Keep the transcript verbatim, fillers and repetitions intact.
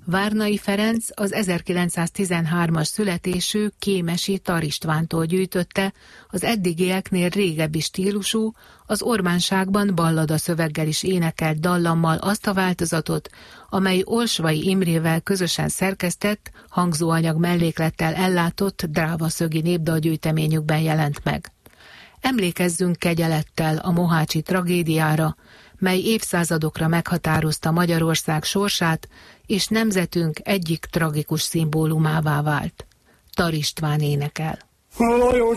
Várnai Ferenc az ezerkilencszáztizenhármas születésű kémesi Tar Istvántól gyűjtötte az eddigieknél régebbi stílusú, az Orbánságban ballada szöveggel is énekelt dallammal azt a változatot, amely Olsvai Imrével közösen szerkesztett, hangzóanyag melléklettel ellátott drávaszögi népdalgyűjteményükben jelent meg. Emlékezzünk kegyelettel a mohácsi tragédiára, mely évszázadokra meghatározta Magyarország sorsát, és nemzetünk egyik tragikus szimbólumává vált. Tar István énekel. Lajos